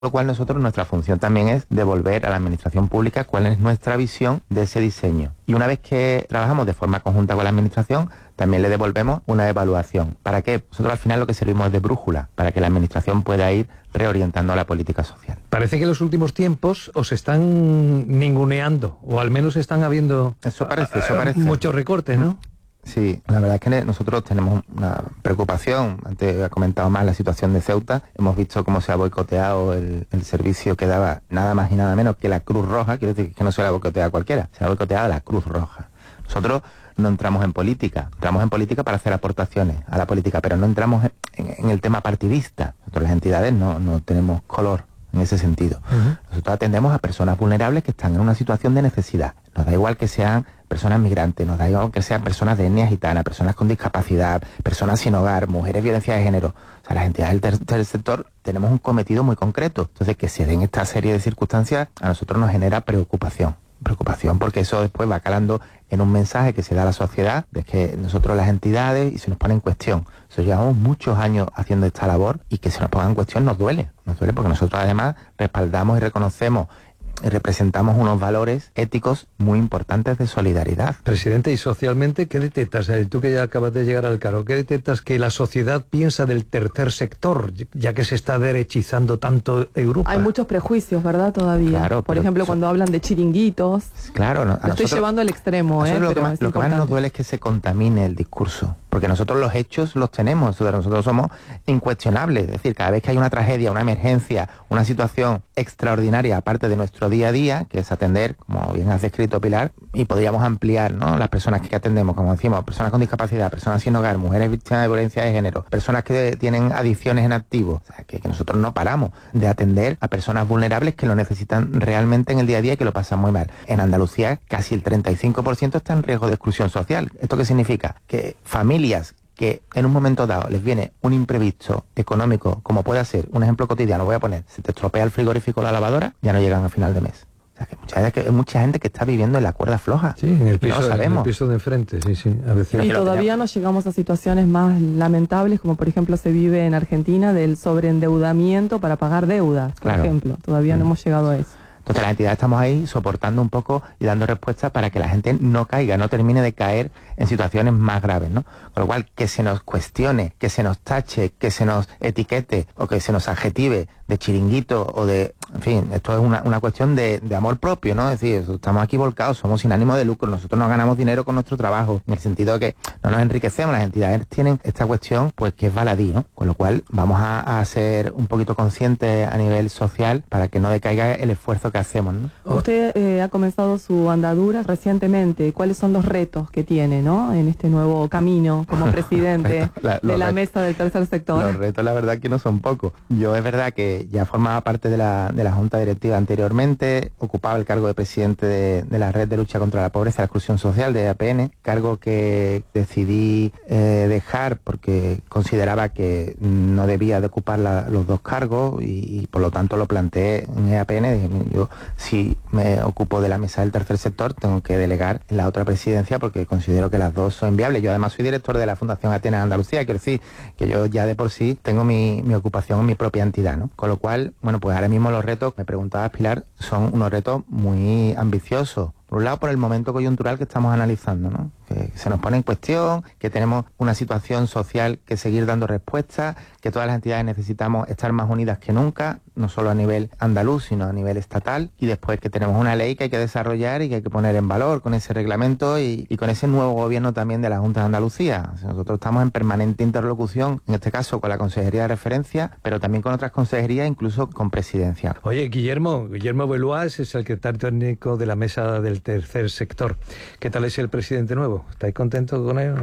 Con lo cual nuestra función también es devolver a la administración pública cuál es nuestra visión de ese diseño. Y una vez que trabajamos de forma conjunta con la administración, también le devolvemos una evaluación. ¿Para qué? Nosotros al final lo que servimos es de brújula, para que la administración pueda ir reorientando la política social. Parece que en los últimos tiempos os están ninguneando, o al menos están habiendo eso parece. Muchos recortes, ¿no? Sí, la verdad es que nosotros tenemos una preocupación. Antes ha comentado más la situación de Ceuta. Hemos visto cómo se ha boicoteado el servicio que daba nada más y nada menos que la Cruz Roja. Quiero decir que no se la boicotea cualquiera, se la boicotea la Cruz Roja. Nosotros no entramos en política para hacer aportaciones a la política, pero no entramos en el tema partidista. Nosotros las entidades no tenemos color en ese sentido. Nosotros atendemos a personas vulnerables que están en una situación de necesidad. Nos da igual que sean personas migrantes, nos da igual que sean personas de etnia gitana, personas con discapacidad, personas sin hogar, mujeres, violencia de género. O sea, las entidades del tercer sector tenemos un cometido muy concreto. Entonces, que se den esta serie de circunstancias a nosotros nos genera preocupación porque eso después va calando en un mensaje que se da a la sociedad de que nosotros las entidades y se nos pone en cuestión. Nosotros llevamos muchos años haciendo esta labor y que se nos ponga en cuestión nos duele porque nosotros además respaldamos y reconocemos y representamos unos valores éticos muy importantes de solidaridad. Presidente, y socialmente, ¿qué detectas? Tú que ya acabas de llegar al cargo, ¿qué detectas que la sociedad piensa del tercer sector, ya que se está derechizando tanto Europa? Hay muchos prejuicios, ¿verdad? Todavía. Claro, por ejemplo, cuando hablan de chiringuitos. Claro, lo estoy llevando al extremo, lo que más nos duele es que se contamine el discurso, porque nosotros los hechos los tenemos, nosotros somos incuestionables. Es decir, cada vez que hay una tragedia, una emergencia, una situación extraordinaria, aparte de nuestro día a día, que es atender, como bien has descrito, Pilar, y podríamos ampliar, ¿no?, las personas que atendemos, como decimos, personas con discapacidad, personas sin hogar, mujeres víctimas de violencia de género, personas que tienen adicciones en activo. O sea, que nosotros no paramos de atender a personas vulnerables que lo necesitan realmente en el día a día y que lo pasan muy mal. En Andalucía, casi el 35% está en riesgo de exclusión social. ¿Esto qué significa? Que familias que en un momento dado les viene un imprevisto económico, como puede ser, un ejemplo cotidiano, voy a poner, se te estropea el frigorífico o la lavadora, ya no llegan a final de mes. O sea, que hay mucha gente que está viviendo en la cuerda floja. Sí, en el piso, no lo sabemos. En el piso de enfrente, sí, a veces. Y todavía no llegamos a situaciones más lamentables, como por ejemplo se vive en Argentina, del sobreendeudamiento para pagar deudas, por ejemplo. Todavía no hemos llegado a eso. Entonces las entidades estamos ahí soportando un poco y dando respuestas para que la gente no caiga, no termine de caer en situaciones más graves, ¿no? Con lo cual, que se nos cuestione, que se nos tache, que se nos etiquete o que se nos adjetive de chiringuito o de... En fin, esto es una cuestión de amor propio, ¿no? Es decir, estamos aquí volcados, somos sin ánimo de lucro, nosotros no ganamos dinero con nuestro trabajo, en el sentido de que no nos enriquecemos, las entidades tienen esta cuestión, pues que es baladí, ¿no? Con lo cual, vamos a ser un poquito conscientes a nivel social para que no decaiga el esfuerzo que hacemos, ¿no? Usted ha comenzado su andadura recientemente. ¿Cuáles son los retos que tiene, ¿no?, en este nuevo camino como presidente de la mesa del tercer sector? Los retos, la verdad, que no son pocos. Yo es verdad que ya formaba parte de la Junta Directiva anteriormente, ocupaba el cargo de presidente de la Red de Lucha contra la Pobreza y la Exclusión Social de APN, cargo que decidí dejar porque consideraba que no debía de ocupar los dos cargos y por lo tanto lo planteé en EAPN. Dije, yo si me ocupo de la mesa del tercer sector tengo que delegar en la otra presidencia porque considero que las dos son viables. Yo además soy director de la Fundación Atenas Andalucía, quiero decir que yo ya de por sí tengo mi ocupación en mi propia entidad, ¿no? Con lo cual, bueno, pues ahora mismo los retos, me preguntabas, Pilar, son unos retos muy ambiciosos. Por un lado, por el momento coyuntural que estamos analizando, ¿no? Que se nos pone en cuestión, que tenemos una situación social que seguir dando respuestas, que todas las entidades necesitamos estar más unidas que nunca, no solo a nivel andaluz, sino a nivel estatal, y después que tenemos una ley que hay que desarrollar y que hay que poner en valor con ese reglamento y con ese nuevo gobierno también de la Junta de Andalucía. O sea, nosotros estamos en permanente interlocución, en este caso con la Consejería de Referencia, pero también con otras consejerías, incluso con Presidencia. Oye, Guillermo Beluás es el secretario técnico de la mesa del tercer sector. ¿Qué tal es el presidente nuevo? ¿Estáis contentos con él?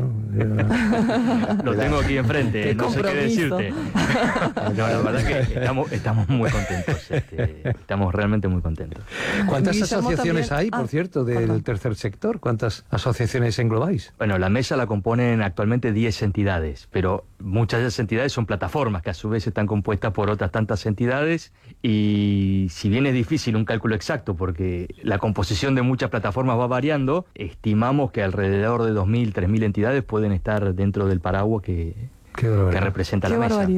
Lo tengo aquí enfrente, no sé qué decirte. No, la verdad es que estamos muy contentos, estamos realmente muy contentos. ¿Cuántas Guillermo asociaciones también... hay, por cierto, del tercer sector? ¿Cuántas asociaciones englobáis? Bueno, la mesa la componen actualmente 10 entidades, pero muchas de esas entidades son plataformas que a su vez están compuestas por otras tantas entidades y si bien es difícil un cálculo exacto porque la composición de muchas plataformas va variando, estimamos que alrededor de 2.000, 3.000 entidades pueden estar dentro del paraguas que representa la mesa. ¡Qué barbaridad!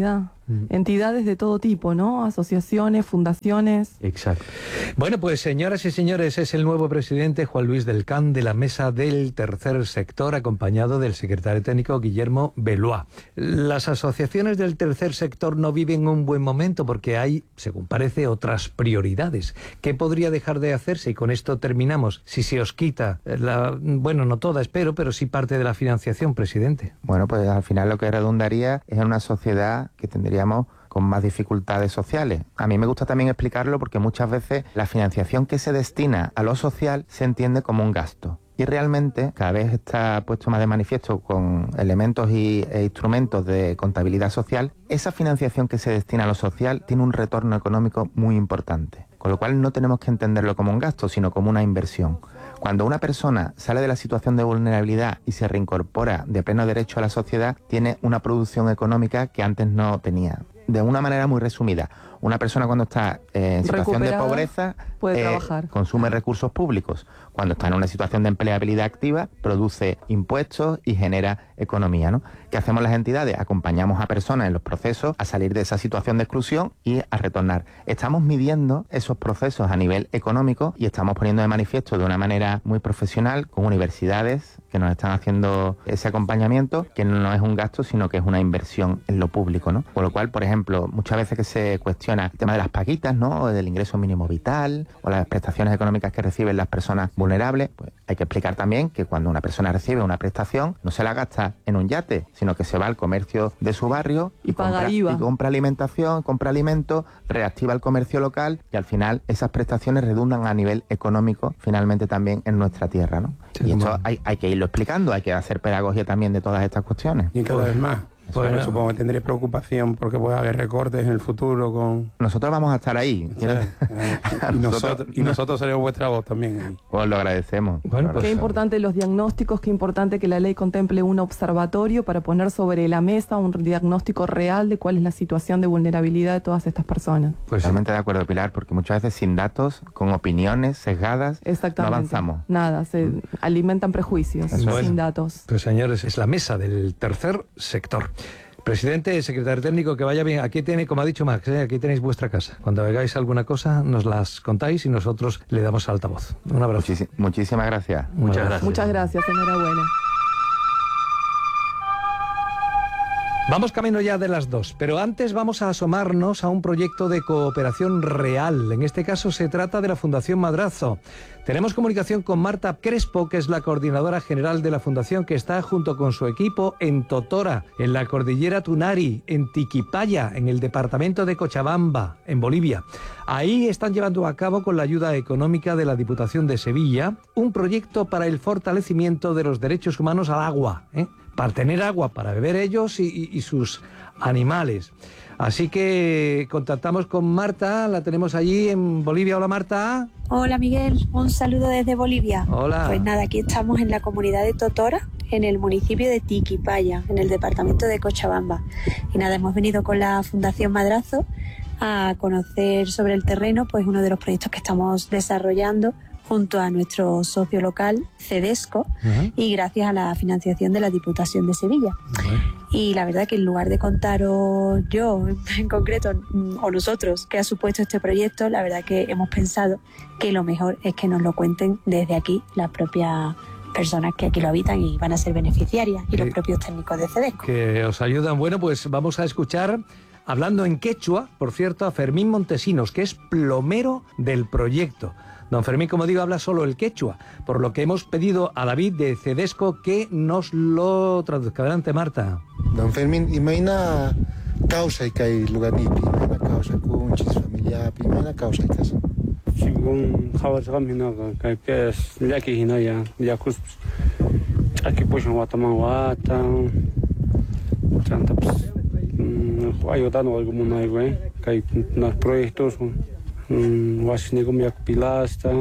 entidades de todo tipo, ¿no? Asociaciones, fundaciones. Exacto. Bueno, pues señoras y señores, es el nuevo presidente Juan Luis del Can de la Mesa del Tercer Sector, acompañado del secretario técnico Guillermo Belois. Las asociaciones del tercer sector no viven un buen momento porque hay, según parece, otras prioridades. ¿Qué podría dejar de hacerse? Y con esto terminamos. Si se os quita, bueno, no toda, espero, pero sí parte de la financiación, presidente. Bueno, pues al final lo que redundaría es en una sociedad que tendríamos con más dificultades sociales. A mí me gusta también explicarlo porque muchas veces la financiación que se destina a lo social se entiende como un gasto. Y realmente cada vez está puesto más de manifiesto con elementos e instrumentos de contabilidad social. Esa financiación que se destina a lo social tiene un retorno económico muy importante. Con lo cual no tenemos que entenderlo como un gasto, sino como una inversión. Cuando una persona sale de la situación de vulnerabilidad y se reincorpora de pleno derecho a la sociedad, tiene una producción económica que antes no tenía. De una manera muy resumida, una persona cuando está en situación de pobreza puede trabajar, consume recursos públicos. Cuando está en una situación de empleabilidad activa, produce impuestos y genera economía, ¿no? ¿Qué hacemos las entidades? Acompañamos a personas en los procesos a salir de esa situación de exclusión y a retornar. Estamos midiendo esos procesos a nivel económico y estamos poniendo de manifiesto de una manera muy profesional con universidades que nos están haciendo ese acompañamiento, que no es un gasto, sino que es una inversión en lo público, ¿no? Con lo cual, por ejemplo, muchas veces que se cuestiona el tema de las paguitas, ¿no? O del ingreso mínimo vital, o las prestaciones económicas que reciben las personas vulnerables, pues hay que explicar también que cuando una persona recibe una prestación, no se la gasta en un yate, sino que se va al comercio de su barrio y compra alimentación, compra alimentos, reactiva el comercio local y al final esas prestaciones redundan a nivel económico finalmente también en nuestra tierra, ¿no? Sí, y esto hay que irlo explicando, hay que hacer pedagogía también de todas estas cuestiones. Y cada vez más. Bueno, supongo que tendréis preocupación porque puede haber recortes en el futuro con... Nosotros vamos a estar ahí. Y nosotros seremos vuestra voz también. Os lo agradecemos. Bueno, pues, qué importante los diagnósticos, qué importante que la ley contemple un observatorio para poner sobre la mesa un diagnóstico real de cuál es la situación de vulnerabilidad de todas estas personas. Pues realmente de acuerdo, Pilar, porque muchas veces sin datos, con opiniones sesgadas, no avanzamos. Nada, se alimentan prejuicios sin datos. Pues señores, es la Mesa del Tercer Sector. Presidente, secretario técnico, que vaya bien. Aquí tiene, como ha dicho Max, aquí tenéis vuestra casa. Cuando hagáis alguna cosa, nos las contáis y nosotros le damos altavoz. Un abrazo. Muchísimas gracias. Muchas gracias. Muchas gracias, enhorabuena. Vamos camino ya de las 2, pero antes vamos a asomarnos a un proyecto de cooperación real. En este caso se trata de la Fundación Madrazo. Tenemos comunicación con Marta Crespo, que es la coordinadora general de la Fundación, que está junto con su equipo en Totora, en la cordillera Tunari, en Tiquipaya, en el departamento de Cochabamba, en Bolivia. Ahí están llevando a cabo, con la ayuda económica de la Diputación de Sevilla, un proyecto para el fortalecimiento de los derechos humanos al agua, para tener agua para beber ellos y sus animales. Así que contactamos con Marta, la tenemos allí en Bolivia. Hola, Marta. Hola, Miguel, un saludo desde Bolivia. Hola. Pues nada, aquí estamos en la comunidad de Totora, en el municipio de Tiquipaya, en el departamento de Cochabamba. Y nada, hemos venido con la Fundación Madrazo a conocer sobre el terreno pues uno de los proyectos que estamos desarrollando junto a nuestro socio local, Cedesco, y gracias a la financiación de la Diputación de Sevilla. Y la verdad que en lugar de contaros yo, en concreto, o nosotros, qué ha supuesto este proyecto, la verdad que hemos pensado que lo mejor es que nos lo cuenten desde aquí las propias personas que aquí lo habitan y van a ser beneficiarias, y los propios técnicos de Cedesco. Que os ayudan. Bueno, pues vamos a escuchar, hablando en quechua, por cierto, a Fermín Montesinos, que es plomero del proyecto. Don Fermín, como digo, habla solo el quechua, por lo que hemos pedido a David de Cedesco que nos lo traduzca. Adelante, Marta. Don Fermín, imagina causa que hay lugar ni imagina causa con chis familia, imagina causa que es. Según Howard Ramino, que es de aquí ya cus aquí pues en Guatemala, tanta pues ayudando algo que hay unos proyectos. Właśnie jak pilasta,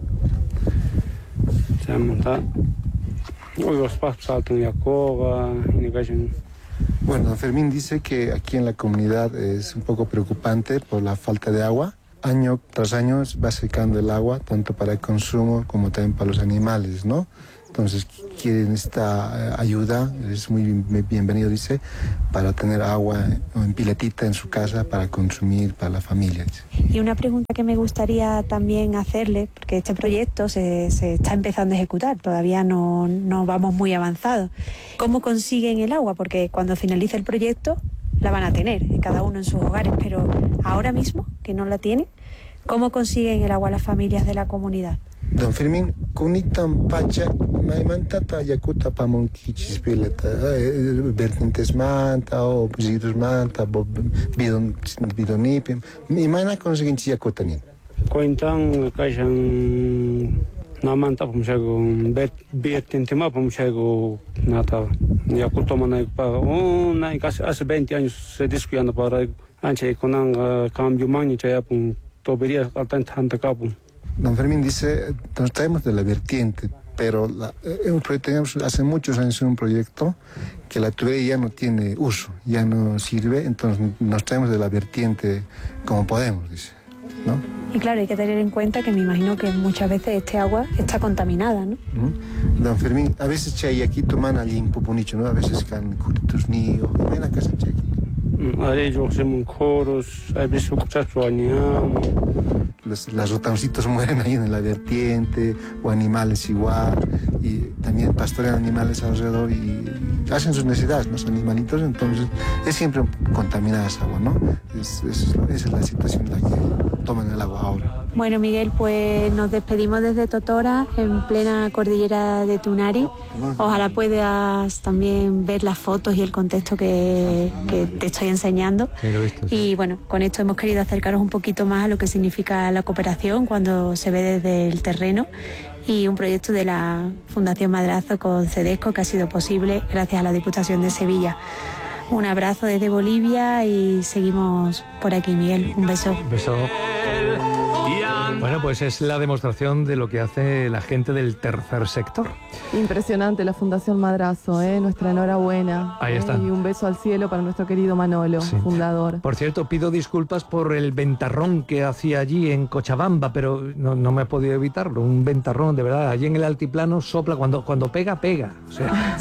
Bueno, Fermín dice que aquí en la comunidad es un poco preocupante por la falta de agua. Año tras año va secando el agua, tanto para el consumo como también para los animales, ¿no? entonces quieren esta ayuda, es muy bienvenido, dice, para tener agua en piletita en su casa para consumir para la familia. Dice. Y una pregunta que me gustaría también hacerle, porque este proyecto se está empezando a ejecutar, todavía no vamos muy avanzados. ¿Cómo consiguen el agua? Porque cuando finalice el proyecto la van a tener, cada uno en sus hogares, pero ahora mismo, que no la tienen, ¿cómo consiguen el agua las familias de la comunidad? Don Fermín, kunitan pacha, maimantata yakuta pamon kichis pileta, vertientes manta o zidus manta, bidonipim, y maina consiguen yakutanin. Cointan kajan namanta pomshego vertiente ma pomshego nata yakuta mana para hace 20 años se discutiendo para anche con cambio magni ya tobería tanta capo. Don Fermín dice, nos traemos de la vertiente, pero tenemos hace muchos años un proyecto que la tubería ya no tiene uso, ya no sirve, entonces nos traemos de la vertiente como podemos, dice, ¿no? Y claro, hay que tener en cuenta que me imagino que muchas veces este agua está contaminada, ¿no? Don Fermín, a veces chay aquí toman allí en Pupunicho, ¿no? A veces can curitos niños, ven a casa chay. Ellos hacen coros, a veces escuchas Las ratoncitos mueren ahí en la vertiente, o animales igual, y también pastorean animales alrededor y hacen sus necesidades, los animalitos, entonces es siempre contaminada esa agua, ¿no? Esa es la situación en la que toman el agua ahora. Bueno, Miguel, pues nos despedimos desde Totora, en plena cordillera de Tunari. Ojalá puedas también ver las fotos y el contexto que te estoy enseñando. Sí, lo he visto, sí. Y bueno, con esto hemos querido acercaros un poquito más a lo que significa la cooperación cuando se ve desde el terreno, y un proyecto de la Fundación Madrazo con Cedesco que ha sido posible gracias a la Diputación de Sevilla. Un abrazo desde Bolivia y seguimos por aquí, Miguel. Un beso. Un beso. Bueno, pues es la demostración de lo que hace la gente del tercer sector. Impresionante la Fundación Madrazo, nuestra enhorabuena. Ahí está. Y un beso al cielo para nuestro querido Manolo, Sí. fundador. Por cierto, pido disculpas por el ventarrón que hacía allí en Cochabamba, pero no me he podido evitarlo. Un ventarrón, de verdad. Allí en el altiplano sopla, cuando pega, pega. O sea,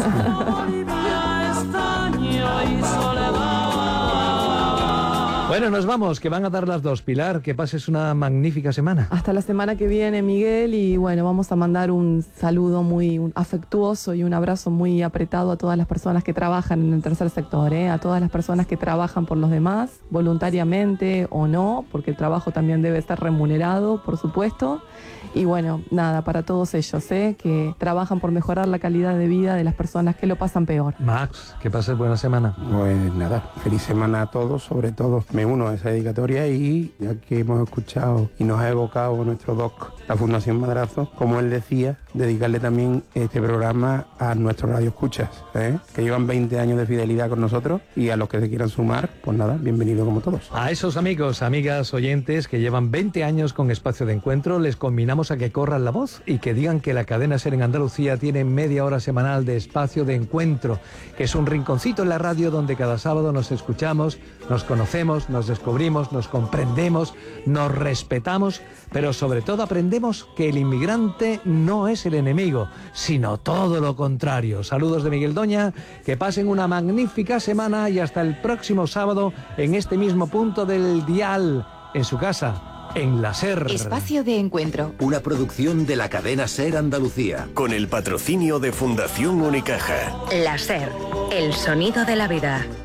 bueno, nos vamos, que van a dar las 2. Pilar, que pases una magnífica semana. Hasta la semana que viene, Miguel, y bueno, vamos a mandar un saludo muy afectuoso y un abrazo muy apretado a todas las personas que trabajan en el tercer sector, a todas las personas que trabajan por los demás, voluntariamente o no, porque el trabajo también debe estar remunerado, por supuesto. Y bueno, nada, para todos ellos, que trabajan por mejorar la calidad de vida de las personas que lo pasan peor. Max, que pases buena semana. Pues nada, feliz semana a todos, sobre todo me uno a esa dedicatoria, y ya que hemos escuchado y nos ha evocado nuestro doc, la Fundación Madrazo, como él decía, dedicarle también este programa a nuestros radioescuchas, que llevan 20 años de fidelidad con nosotros, y a los que se quieran sumar, pues nada, bienvenido como todos. A esos amigos, amigas, oyentes que llevan 20 años con Espacio de Encuentro, les combinamos a que corran la voz y que digan que la cadena SER en Andalucía tiene media hora semanal de Espacio de Encuentro, que es un rinconcito en la radio donde cada sábado nos escuchamos, nos conocemos, nos descubrimos, nos comprendemos, nos respetamos, pero sobre todo aprendemos que el inmigrante no es el enemigo, sino todo lo contrario. Saludos de Miguel Doña, que pasen una magnífica semana y hasta el próximo sábado en este mismo punto del dial, en su casa, en la SER. Espacio de Encuentro. Una producción de la cadena SER Andalucía. Con el patrocinio de Fundación Unicaja. La SER, el sonido de la vida.